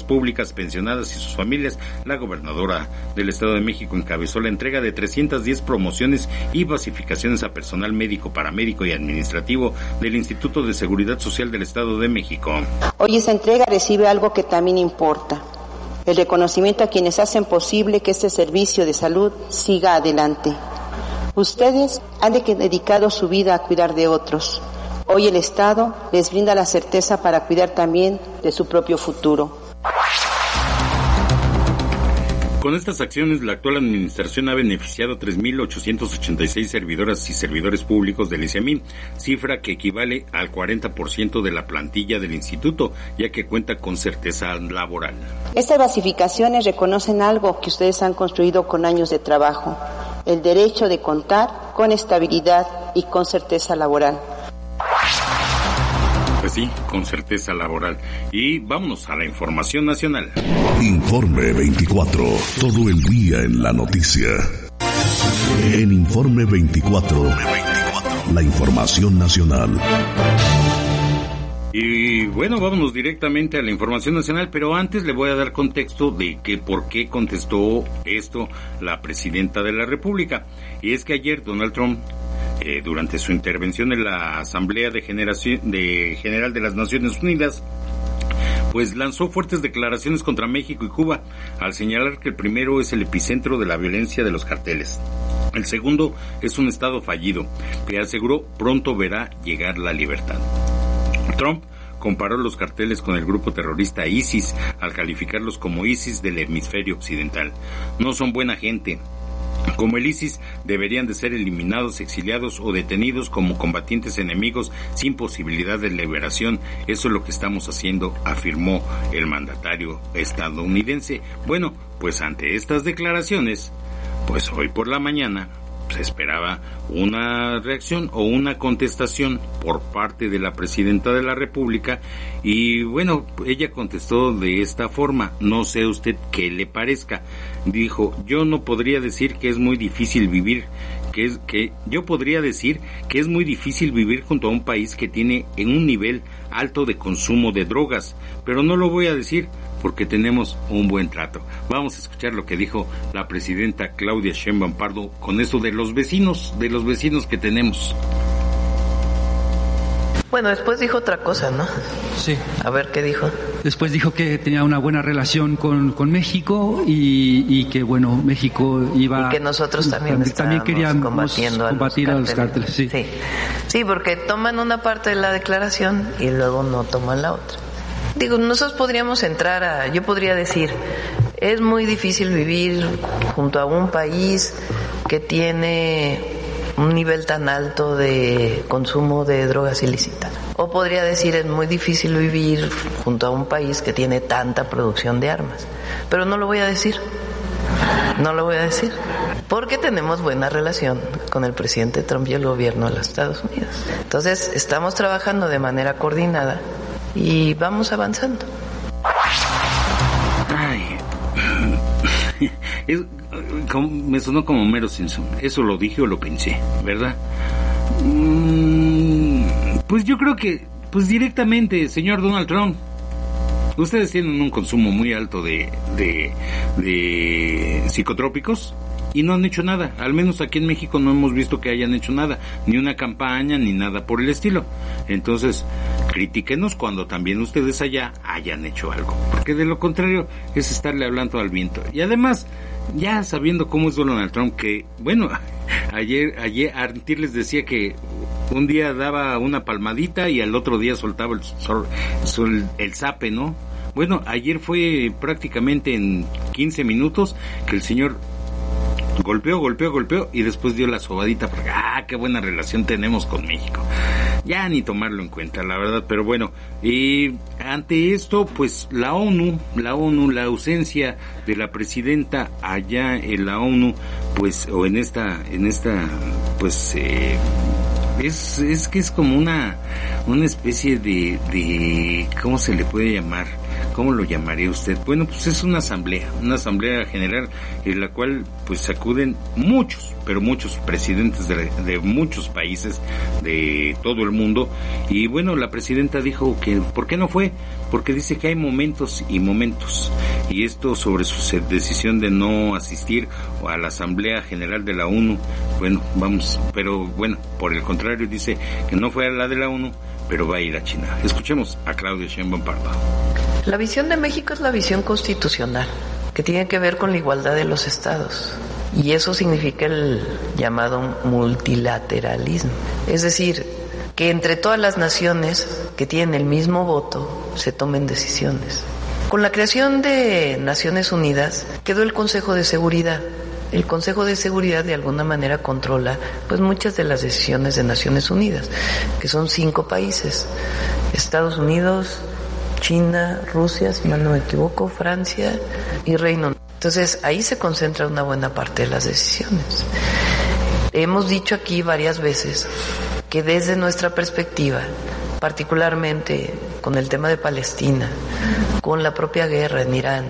públicas, pensionadas y sus familias, la gobernadora del Estado de México encabezó la entrega de 310 promociones y basificaciones a personal médico, paramédico y administrativo del Instituto de Seguridad Social del Estado de México. Hoy esa entrega recibe algo que también importa: el reconocimiento a quienes hacen posible que este servicio de salud siga adelante. Ustedes han dedicado su vida a cuidar de otros. Hoy el Estado les brinda la certeza para cuidar también de su propio futuro. Con estas acciones, la actual administración ha beneficiado a 3.886 servidoras y servidores públicos del ICEMIN, cifra que equivale al 40% de la plantilla del instituto, ya que cuenta con certeza laboral. Estas basificaciones reconocen algo que ustedes han construido con años de trabajo: el derecho de contar con estabilidad y con certeza laboral. Pues sí, con certeza laboral. Y vámonos a la información nacional. Informe 24, todo el día en la noticia. En Informe 24, la información nacional. Y bueno, vámonos directamente a la información nacional, pero antes le voy a dar contexto de que por qué contestó esto la presidenta de la República. Y es que ayer Donald Trump, durante su intervención en la Asamblea General de las Naciones Unidas, pues lanzó fuertes declaraciones contra México y Cuba, al señalar que el primero es el epicentro de la violencia de los carteles. El segundo es un estado fallido, que aseguró pronto verá llegar la libertad. Trump comparó los carteles con el grupo terrorista ISIS al calificarlos como ISIS del hemisferio occidental. No son buena gente. Como el ISIS, deberían de ser eliminados, exiliados o detenidos como combatientes enemigos sin posibilidad de liberación. Eso es lo que estamos haciendo, afirmó el mandatario estadounidense. Bueno, pues ante estas declaraciones, pues hoy por la mañana se esperaba una reacción o una contestación por parte de la presidenta de la República, y bueno, ella contestó de esta forma: no sé usted qué le parezca. Dijo: yo no podría decir que es muy difícil vivir, yo podría decir que es muy difícil vivir junto a un país que tiene en un nivel alto de consumo de drogas, pero no lo voy a decir porque tenemos un buen trato. Vamos a escuchar lo que dijo la presidenta Claudia Sheinbaum Pardo con eso de los vecinos que tenemos. Bueno, después dijo otra cosa, ¿no? Sí. A ver, ¿qué dijo? Después dijo que tenía una buena relación con México y que, bueno, México iba... Y que nosotros también queríamos combatir a los cárteles. Sí. Sí, porque toman una parte de la declaración y luego no toman la otra. Digo, nosotros podríamos yo podría decir, es muy difícil vivir junto a un país que tiene un nivel tan alto de consumo de drogas ilícitas. O podría decir, es muy difícil vivir junto a un país que tiene tanta producción de armas. Pero no lo voy a decir. Porque tenemos buena relación con el presidente Trump y el gobierno de los Estados Unidos. Entonces, estamos trabajando de manera coordinada y vamos avanzando. Me sonó como Homero Simpson. Eso lo dije o lo pensé, ¿verdad? Pues yo creo que, pues directamente, señor Donald Trump, ustedes tienen un consumo muy alto de psicotrópicos y no han hecho nada. Al menos aquí en México no hemos visto que hayan hecho nada, ni una campaña, ni nada por el estilo. Entonces, critíquenos cuando también ustedes allá hayan hecho algo, porque de lo contrario es estarle hablando al viento. Y además, ya sabiendo cómo es Donald Trump, que, bueno, ayer les decía que un día daba una palmadita y al otro día soltaba el zape, ¿no? Bueno, ayer fue prácticamente en 15 minutos que el señor golpeó y después dio la sobadita porque qué buena relación tenemos con México. Ya ni tomarlo en cuenta, la verdad, pero bueno, y ante esto, pues la ONU, la ausencia de la presidenta allá en la ONU, pues, o en esta, pues, es que es como una especie de, ¿cómo se le puede llamar? ¿cómo lo llamaría usted? Bueno, pues es una asamblea general en la cual pues acuden muchos, pero muchos presidentes de muchos países de todo el mundo. Y bueno, la presidenta dijo que ¿por qué no fue? Porque dice que hay momentos y momentos. Y esto sobre su decisión de no asistir a la Asamblea General de la ONU. Bueno, por el contrario dice que no fue a la de la ONU, pero va a ir a China. Escuchemos a Claudia Sheinbaum Pardo. La visión de México es la visión constitucional, que tiene que ver con la igualdad de los estados. Y eso significa el llamado multilateralismo. Es decir, que entre todas las naciones que tienen el mismo voto se tomen decisiones. Con la creación de Naciones Unidas quedó el Consejo de Seguridad. El Consejo de Seguridad de alguna manera controla pues muchas de las decisiones de Naciones Unidas, que son 5 países: Estados Unidos, China, Rusia, si mal no me equivoco, Francia y Reino Unido. Entonces ahí se concentra una buena parte de las decisiones. Hemos dicho aquí varias veces que desde nuestra perspectiva, particularmente con el tema de Palestina, con la propia guerra en Irán,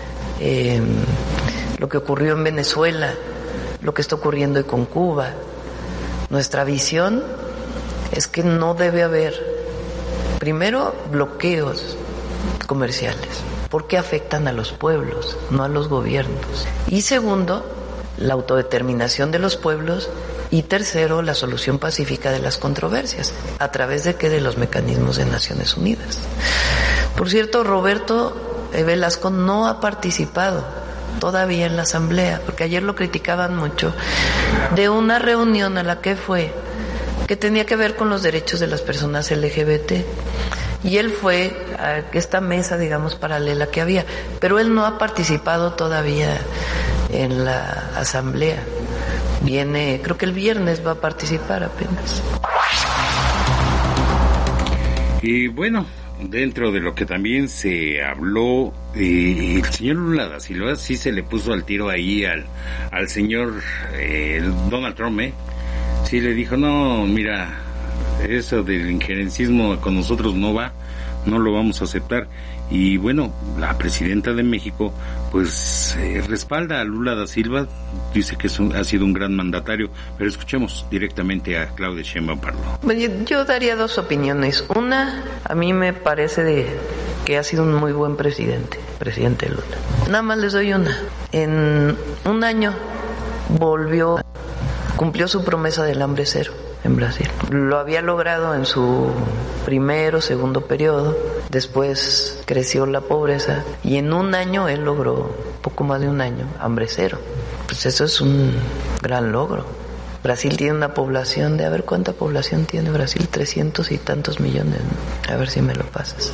lo que ocurrió en Venezuela, lo que está ocurriendo hoy con Cuba, nuestra visión es que no debe haber, primero, bloqueos comerciales, porque afectan a los pueblos, no a los gobiernos. Y segundo, la autodeterminación de los pueblos. Y tercero, la solución pacífica de las controversias. ¿A través de qué? De los mecanismos de Naciones Unidas. Por cierto, Roberto Velasco no ha participado todavía en la asamblea, porque ayer lo criticaban mucho, de una reunión a la que fue, que tenía que ver con los derechos de las personas LGBT. Y él fue a esta mesa, digamos, paralela que había, pero él no ha participado todavía en la asamblea. Viene, creo que el viernes va a participar apenas. Y bueno, dentro de lo que también se habló, el señor Lula da Silva sí se le puso al tiro ahí al señor Donald Trump, sí le dijo, no, mira, eso del injerencismo con nosotros no va, no lo vamos a aceptar. Y bueno, la presidenta de México pues respalda a Lula da Silva, dice que ha sido un gran mandatario, pero escuchemos directamente a Claudia Sheinbaum Pardo. Yo daría 2 opiniones. Una, a mí me parece que ha sido un muy buen presidente Lula. Nada más les doy una. En un año cumplió su promesa del hambre cero en Brasil. Lo había logrado en su primero, segundo periodo, después creció la pobreza y en un año él logró, poco más de un año, hambre cero. Pues eso es un gran logro. Brasil tiene una población de, a ver cuánta población tiene Brasil, 300 y tantos millones, ¿no? A ver si me lo pasas.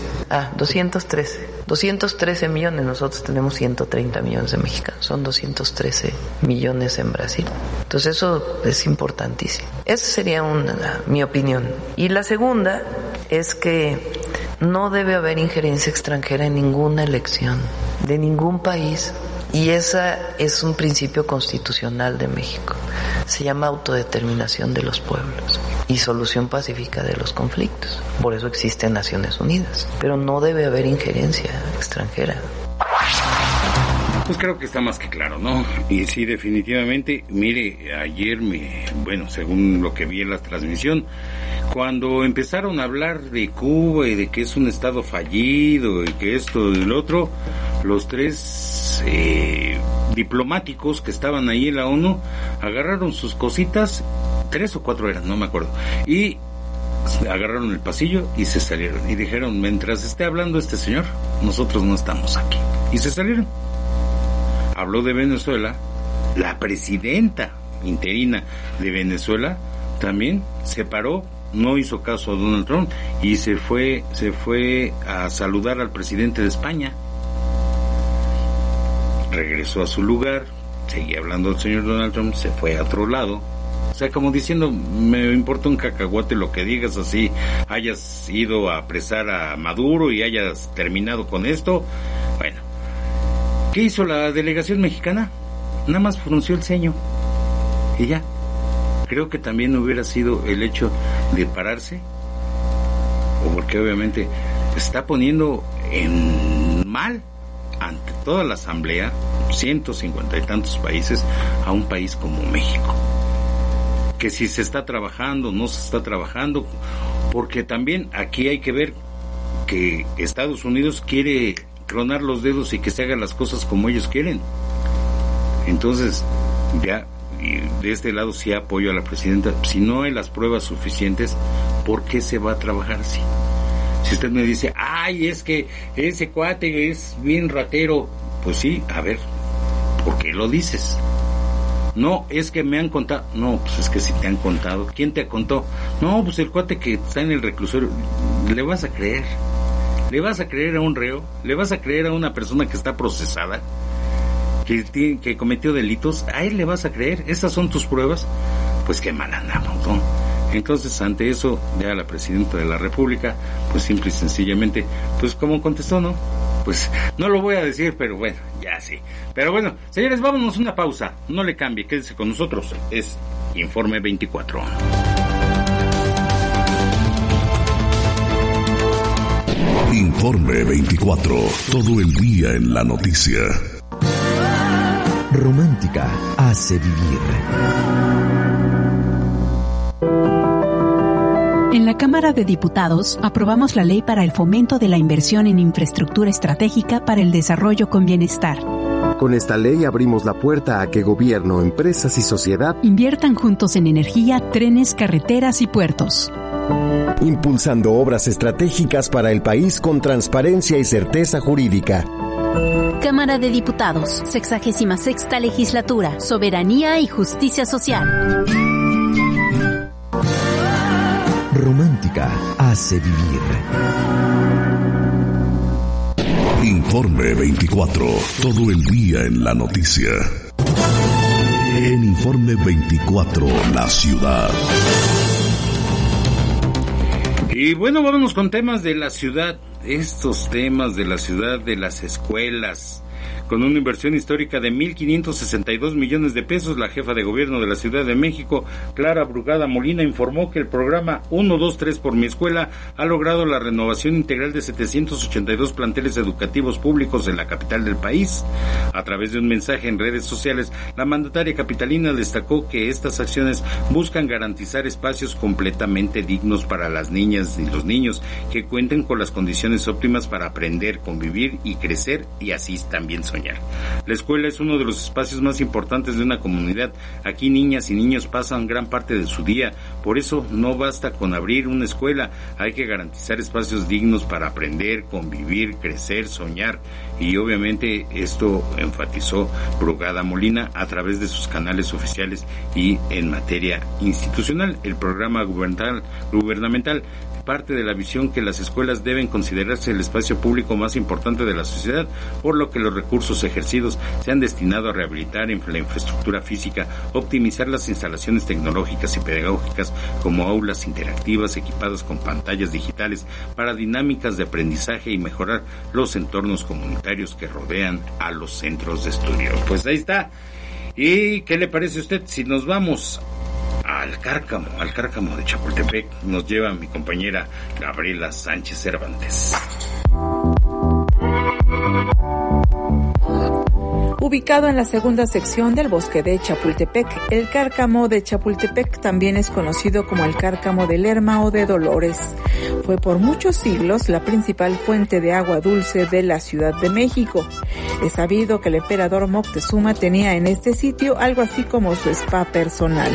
213 millones, nosotros tenemos 130 millones de mexicanos, son 213 millones en Brasil. Entonces eso es importantísimo. Esa sería mi opinión. Y la segunda es que no debe haber injerencia extranjera en ninguna elección de ningún país. Y ese es un principio constitucional de México. Se llama autodeterminación de los pueblos y solución pacífica de los conflictos. Por eso existen Naciones Unidas. Pero no debe haber injerencia extranjera. Pues creo que está más que claro, ¿no? Y sí, definitivamente, mire, ayer según lo que vi en la transmisión, cuando empezaron a hablar de Cuba y de que es un estado fallido y que esto y lo otro, los 3 diplomáticos que estaban ahí en la ONU agarraron sus cositas, 3 o 4 eran, no me acuerdo, y agarraron el pasillo y se salieron y dijeron, mientras esté hablando este señor, nosotros no estamos aquí, y se salieron. Habló de Venezuela, la presidenta interina de Venezuela también se paró, no hizo caso a Donald Trump y se fue a saludar al presidente de España. Regresó a su lugar, seguía hablando del señor Donald Trump, se fue a otro lado. O sea, como diciendo, me importa un cacahuate lo que digas, así hayas ido a apresar a Maduro y hayas terminado con esto. Bueno, ¿qué hizo la delegación mexicana? Nada más frunció el ceño y ya. Creo que también hubiera sido el hecho de pararse, o porque obviamente está poniendo en mal ante toda la asamblea, 150 y tantos países, a un país como México. Que si se está trabajando, no se está trabajando, porque también aquí hay que ver que Estados Unidos quiere tronar los dedos y que se hagan las cosas como ellos quieren. Entonces, ya de este lado sí apoyo a la presidenta. Si no hay las pruebas suficientes, ¿por qué se va a trabajar así? Si usted me dice, ay, es que ese cuate es bien ratero, pues sí, a ver, ¿por qué lo dices? No, es que me han contado. No, pues es que si te han contado. ¿Quién te contó? No, pues el cuate que está en el reclusorio. ¿Le vas a creer? ¿Le vas a creer a un reo? ¿Le vas a creer a una persona que está procesada? Que cometió delitos. ¿A él le vas a creer? ¿Esas son tus pruebas? Pues qué mal andamos, ¿no? Entonces, ante eso, ya la presidenta de la República, pues simple y sencillamente, pues como contestó, ¿no? Pues no lo voy a decir, pero bueno, ya sí. Pero bueno, señores, vámonos una pausa. No le cambie, quédese con nosotros. Es Informe 24. Informe 24. Todo el día en la noticia. Romántica hace vivir. En la Cámara de Diputados aprobamos la Ley para el Fomento de la Inversión en Infraestructura Estratégica para el Desarrollo con Bienestar. Con esta ley abrimos la puerta a que gobierno, empresas y sociedad inviertan juntos en energía, trenes, carreteras y puertos. Impulsando obras estratégicas para el país con transparencia y certeza jurídica. Cámara de Diputados, 66ª Legislatura, Soberanía y Justicia Social. Romántica hace vivir. Informe 24. Todo el día en la noticia. En Informe 24, la ciudad. Y bueno, vámonos con temas de la ciudad. Estos temas de la ciudad, de las escuelas. Con una inversión histórica de 1.562 millones de pesos, la jefa de gobierno de la Ciudad de México, Clara Brugada Molina, informó que el programa 123 por mi escuela ha logrado la renovación integral de 782 planteles educativos públicos en la capital del país. A través de un mensaje en redes sociales, la mandataria capitalina destacó que estas acciones buscan garantizar espacios completamente dignos para las niñas y los niños que cuenten con las condiciones óptimas para aprender, convivir y crecer, y así también soñar. La escuela es uno de los espacios más importantes de una comunidad. Aquí niñas y niños pasan gran parte de su día. Por eso no basta con abrir una escuela. Hay que garantizar espacios dignos para aprender, convivir, crecer, soñar. Y obviamente esto enfatizó Brugada Molina a través de sus canales oficiales y en materia institucional. El programa gubernamental parte de la visión que las escuelas deben considerarse el espacio público más importante de la sociedad, por lo que los recursos ejercidos se han destinado a rehabilitar la infraestructura física, optimizar las instalaciones tecnológicas y pedagógicas como aulas interactivas equipadas con pantallas digitales para dinámicas de aprendizaje y mejorar los entornos comunitarios que rodean a los centros de estudio. Pues ahí está. ¿Y qué le parece a usted si nos vamos al Cárcamo de Chapultepec? Nos lleva mi compañera Gabriela Sánchez Cervantes. Ubicado en la segunda sección del bosque de Chapultepec, el Cárcamo de Chapultepec también es conocido como el Cárcamo de Lerma o de Dolores. Fue por muchos siglos la principal fuente de agua dulce de la Ciudad de México. Es sabido que el emperador Moctezuma tenía en este sitio algo así como su spa personal.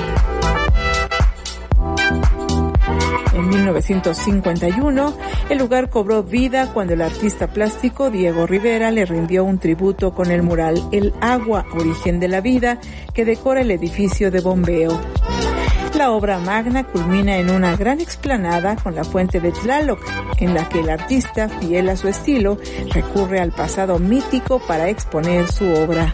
En 1951, el lugar cobró vida cuando el artista plástico Diego Rivera le rindió un tributo con el mural El Agua, Origen de la Vida, que decora el edificio de bombeo. La obra magna culmina en una gran explanada con la fuente de Tlaloc, en la que el artista, fiel a su estilo, recurre al pasado mítico para exponer su obra.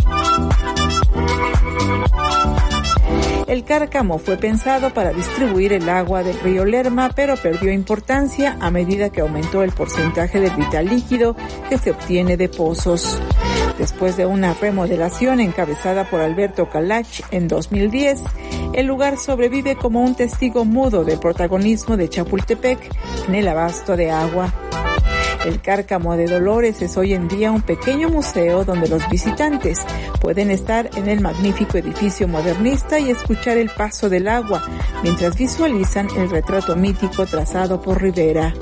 El Cárcamo fue pensado para distribuir el agua del río Lerma, pero perdió importancia a medida que aumentó el porcentaje de vital líquido que se obtiene de pozos. Después de una remodelación encabezada por Alberto Calach en 2010, el lugar sobrevive como un testigo mudo del protagonismo de Chapultepec en el abasto de agua. El Cárcamo de Dolores es hoy en día un pequeño museo donde los visitantes pueden estar en el magnífico edificio modernista y escuchar el paso del agua mientras visualizan el retrato mítico trazado por Rivera.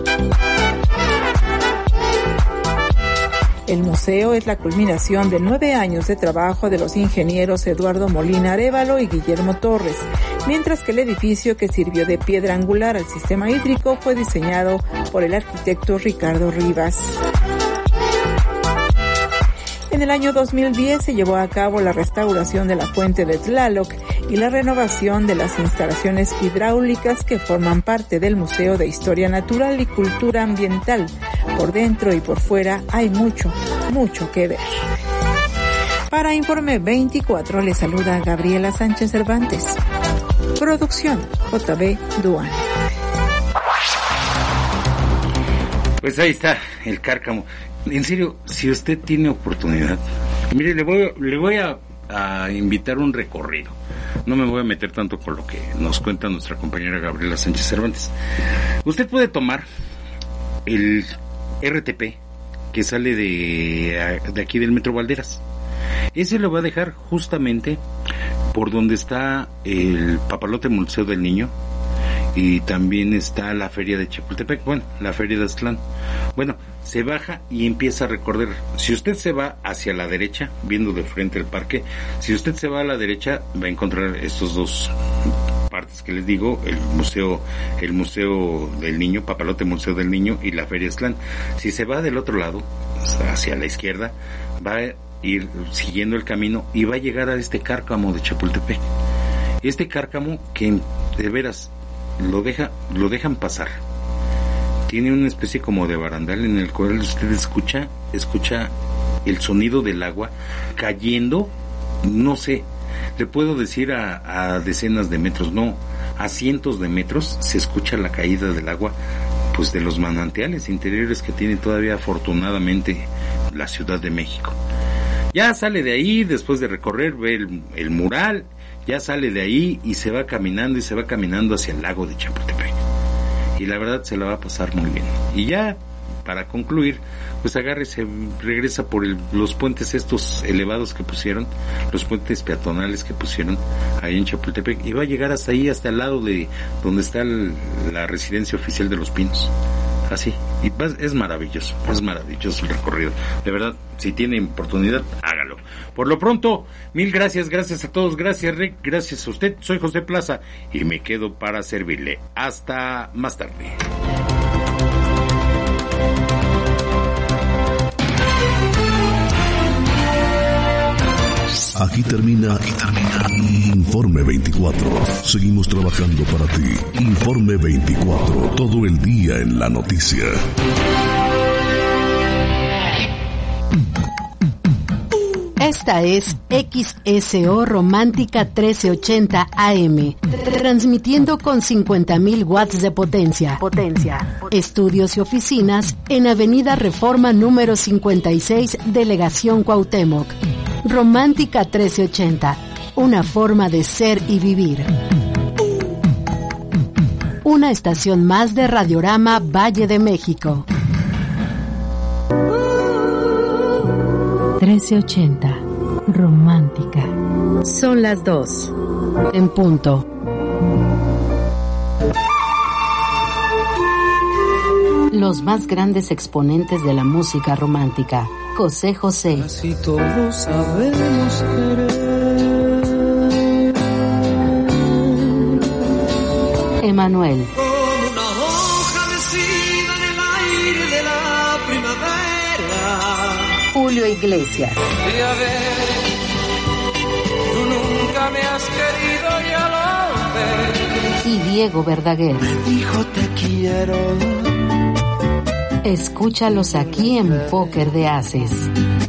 El museo es la culminación de 9 años de trabajo de los ingenieros Eduardo Molina Arévalo y Guillermo Torres, mientras que el edificio, que sirvió de piedra angular al sistema hídrico, fue diseñado por el arquitecto Ricardo Rivas. En el año 2010 se llevó a cabo la restauración de la fuente de Tlaloc y la renovación de las instalaciones hidráulicas que forman parte del Museo de Historia Natural y Cultura Ambiental. Por dentro y por fuera hay mucho que ver. Para Informe 24 le saluda Gabriela Sánchez Cervantes. Producción JB Duan. Pues ahí está el Cárcamo. En serio, si usted tiene oportunidad, mire, le voy a invitar un recorrido. No me voy a meter tanto con lo que nos cuenta nuestra compañera Gabriela Sánchez Cervantes. Usted puede tomar el RTP que sale de aquí del Metro Valderas. Ese lo va a dejar justamente por donde está el Papalote Museo del Niño, y también está la feria de Chapultepec, bueno, la feria de Aztlán. Bueno, se baja y empieza a recorrer. Si usted se va hacia la derecha, viendo de frente el parque, si usted se va a la derecha, va a encontrar estos dos partes que les digo, el museo del niño, Papalote Museo del Niño, y la feria Aztlán. Si se va del otro lado, hacia la izquierda, va a ir siguiendo el camino y va a llegar a este Cárcamo de Chapultepec. Este Cárcamo que de veras lo dejan pasar. Tiene una especie como de barandal en el cual usted escucha el sonido del agua cayendo, no sé, le puedo decir a decenas de metros, no, a cientos de metros se escucha la caída del agua, pues de los manantiales interiores que tiene todavía afortunadamente la Ciudad de México. Ya sale de ahí, después de recorrer, ve el mural, ya sale de ahí y se va caminando hacia el lago de Chapultepec. Y la verdad se la va a pasar muy bien. Y ya, para concluir, pues agárrese, regresa por los puentes estos elevados que pusieron, los puentes peatonales que pusieron ahí en Chapultepec, y va a llegar hasta ahí, hasta el lado de donde está la residencia oficial de Los Pinos. Así, y es maravilloso el recorrido. De verdad, si tiene oportunidad, hágalo. Por lo pronto, mil gracias a todos, gracias Rick, gracias a usted. Soy José Plaza y me quedo para servirle. Hasta más tarde. Aquí termina Informe 24. Seguimos trabajando para ti. Informe 24. Todo el día en la noticia. Esta es XSO Romántica 1380 AM, transmitiendo con 50.000 watts de potencia. Estudios y oficinas en Avenida Reforma número 56, Delegación Cuauhtémoc. Romántica 1380, una forma de ser y vivir. Una estación más de Radiorama Valle de México. 1380, romántica. Son las 2, en punto. Los más grandes exponentes de la música romántica. José José. Casi todos sabemos querer. Emanuel. Con una hoja mecida en el aire de la primavera. Julio Iglesias. Y a ver, tú nunca me has querido, ya lo ves. Y Diego Verdaguer. Me dijo te quiero. Escúchalos aquí en Póker de Haces.